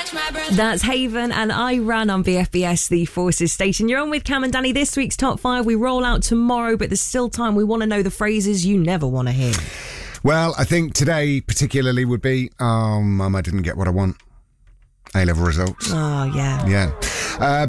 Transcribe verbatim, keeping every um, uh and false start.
That's Haven and I Run on B F B S, the Forces station. You're on with Cam and Danny. This week's top five. We roll out tomorrow, but there's still time. We want to know the phrases you never want to hear. Well, I think today particularly would be, oh, Mum, I didn't get what I want. A-level results. Oh, yeah. Yeah. Uh,